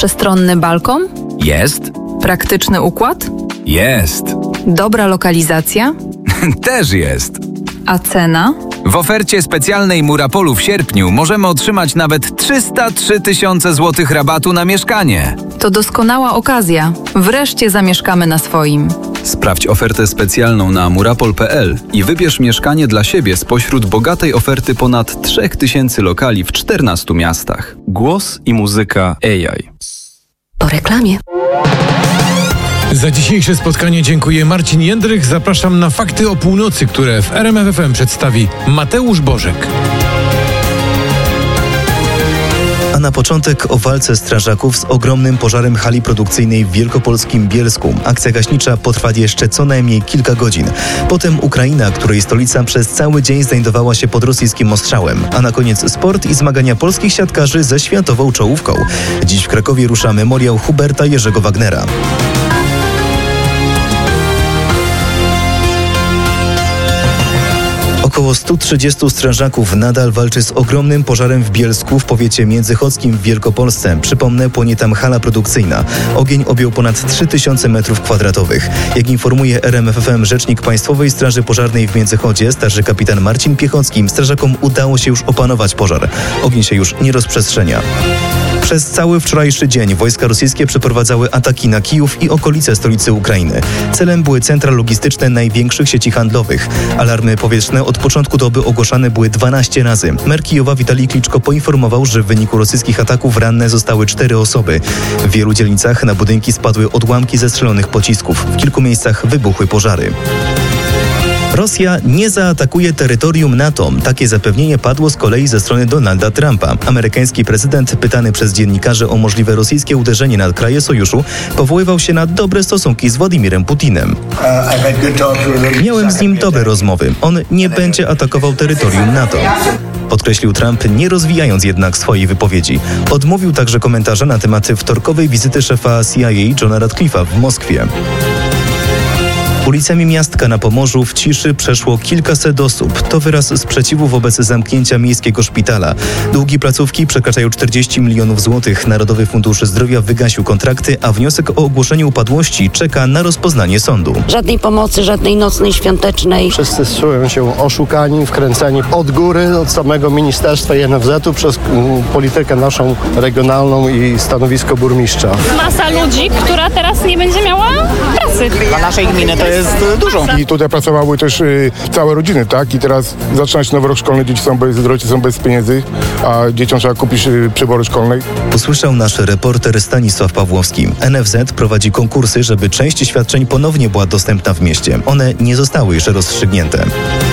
Przestronny balkon? Jest. Praktyczny układ? Jest. Dobra lokalizacja? Też jest. A cena? W ofercie specjalnej Murapolu w sierpniu możemy otrzymać nawet 303 000 złotych rabatu na mieszkanie. To doskonała okazja. Wreszcie zamieszkamy na swoim. Sprawdź ofertę specjalną na murapol.pl i wybierz mieszkanie dla siebie spośród bogatej oferty ponad 3000 lokali w 14 miastach. Głos i muzyka AI. Po reklamie. Za dzisiejsze spotkanie dziękuję Marcin Jędrych. Zapraszam na Fakty o północy, które w RMF FM przedstawi Mateusz Bożek. A na początek o walce strażaków z ogromnym pożarem hali produkcyjnej w wielkopolskim Bielsku. Akcja gaśnicza potrwa jeszcze co najmniej kilka godzin. Potem Ukraina, której stolica przez cały dzień znajdowała się pod rosyjskim ostrzałem. A na koniec sport i zmagania polskich siatkarzy ze światową czołówką. Dziś w Krakowie rusza memoriał Huberta Jerzego Wagnera. Około 130 strażaków nadal walczy z ogromnym pożarem w Bielsku w powiecie międzychodzkim w Wielkopolsce. Przypomnę, płonie tam hala produkcyjna. Ogień objął ponad 3000 m2. Jak informuje RMF FM rzecznik Państwowej Straży Pożarnej w Międzychodzie, starszy kapitan Marcin Piechocki, strażakom udało się już opanować pożar. Ogień się już nie rozprzestrzenia. Przez cały wczorajszy dzień wojska rosyjskie przeprowadzały ataki na Kijów i okolice stolicy Ukrainy. Celem były centra logistyczne największych sieci handlowych. Alarmy powietrzne od początku doby ogłaszane były 12 razy. Mer Kijowa Witalij Kliczko poinformował, że w wyniku rosyjskich ataków ranne zostały 4 osoby. W wielu dzielnicach na budynki spadły odłamki zestrzelonych pocisków. W kilku miejscach wybuchły pożary. Rosja nie zaatakuje terytorium NATO. Takie zapewnienie padło z kolei ze strony Donalda Trumpa. Amerykański prezydent, pytany przez dziennikarzy o możliwe rosyjskie uderzenie na kraje sojuszu, powoływał się na dobre stosunki z Władimirem Putinem. Miałem z nim dobre rozmowy. On nie będzie atakował terytorium NATO. Podkreślił Trump, nie rozwijając jednak swojej wypowiedzi. Odmówił także komentarza na temat wtorkowej wizyty szefa CIA Johna Ratcliffe'a w Moskwie. Ulicami miastka na Pomorzu w ciszy przeszło kilkaset osób. To wyraz sprzeciwu wobec zamknięcia miejskiego szpitala. Długi placówki przekraczają 40 milionów złotych. Narodowy Fundusz Zdrowia wygasił kontrakty, a wniosek o ogłoszenie upadłości czeka na rozpoznanie sądu. Żadnej pomocy, żadnej nocnej, świątecznej. Wszyscy czują się oszukani, wkręcani od góry, od samego ministerstwa i NFZ-u przez politykę naszą regionalną i stanowisko burmistrza. Masa ludzi, która teraz nie będzie miała pracy. Dla naszej gminy to jest dużo. I tutaj pracowały też całe rodziny, tak? I teraz zaczyna się nowy rok szkolny, rodzice są bez pieniędzy, a dzieciom trzeba kupić przybory szkolne. Usłyszał nasz reporter Stanisław Pawłowski. NFZ prowadzi konkursy, żeby część świadczeń ponownie była dostępna w mieście. One nie zostały jeszcze rozstrzygnięte.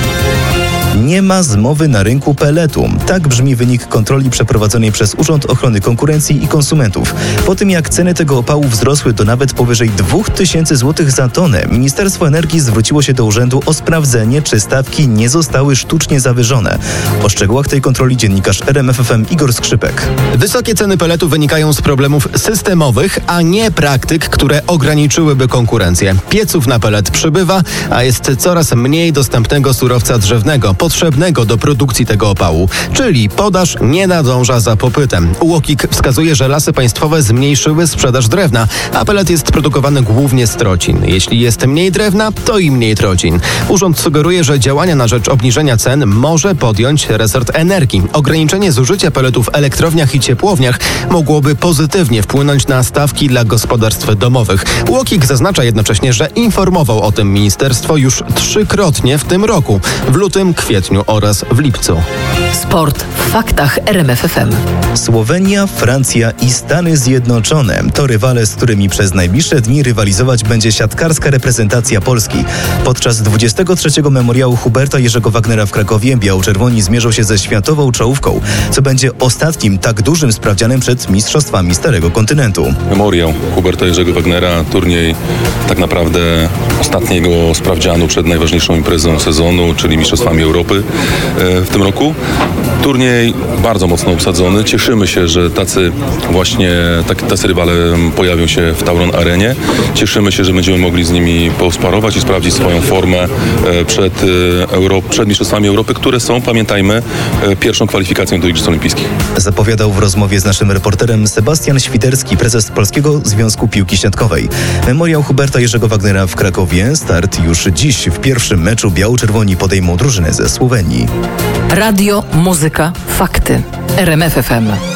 Nie ma zmowy na rynku pelletu. Tak brzmi wynik kontroli przeprowadzonej przez Urząd Ochrony Konkurencji i Konsumentów. Po tym jak ceny tego opału wzrosły do nawet powyżej 2000 zł za tonę, Ministerstwo Energii zwróciło się do urzędu o sprawdzenie, czy stawki nie zostały sztucznie zawyżone. O szczegółach tej kontroli dziennikarz RMF FM Igor Skrzypek. Wysokie ceny pelletu wynikają z problemów systemowych, a nie praktyk, które ograniczyłyby konkurencję. Pieców na pellet przybywa, a jest coraz mniej dostępnego surowca drzewnego, potrzebnego do produkcji tego opału, czyli podaż nie nadąża za popytem. UOKiK wskazuje, że Lasy Państwowe zmniejszyły sprzedaż drewna, a pellet jest produkowany głównie z trocin. Jeśli jest mniej drewna, to i mniej trocin. Urząd sugeruje, że działania na rzecz obniżenia cen może podjąć resort energii. Ograniczenie zużycia pelletu w elektrowniach i ciepłowniach mogłoby pozytywnie wpłynąć na stawki dla gospodarstw domowych. UOKiK zaznacza jednocześnie, że informował o tym ministerstwo już 3-krotnie w tym roku. W lutym, kwietniu oraz w lipcu. Sport w faktach RMF FM. Słowenia, Francja i Stany Zjednoczone to rywale, z którymi przez najbliższe dni rywalizować będzie siatkarska reprezentacja Polski. Podczas 23. memoriału Huberta Jerzego Wagnera w Krakowie biało-czerwoni zmierzą się ze światową czołówką, co będzie ostatnim tak dużym sprawdzianem przed mistrzostwami Starego Kontynentu. Memoriał Huberta Jerzego Wagnera, turniej tak naprawdę ostatniego sprawdzianu przed najważniejszą imprezą sezonu, czyli mistrzostwami Europy w tym roku. Turniej bardzo mocno obsadzony. Cieszymy się, że tacy rywale pojawią się w Tauron Arenie. Cieszymy się, że będziemy mogli z nimi posparować i sprawdzić swoją formę przed Mistrzostwami Europy, które są, pamiętajmy, pierwszą kwalifikacją do Igrzysk Olimpijskich. Zapowiadał w rozmowie z naszym reporterem Sebastian Świderski, prezes Polskiego Związku Piłki Siatkowej. Memoriał Huberta Jerzego Wagnera w Krakowie. Start już dziś. W pierwszym meczu biało-czerwoni podejmą drużynę ze Słowenii. Radio, muzyka, fakty. RMF FM.